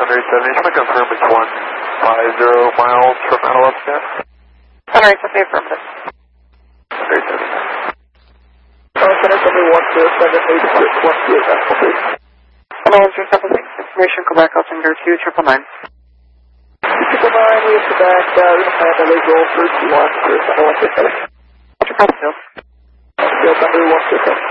Sunray 70, just want to confirm it's 150 miles from Antelope Stand. Sunray 70, affirmative. Sunray 70. Sunray 70, 107, 86, 128, Hello, 107, information, go back, Altimeter 2999. 299, we have to back, we're going to plan the visual for 2-1, 107. What's your call, Phil? Field number 127.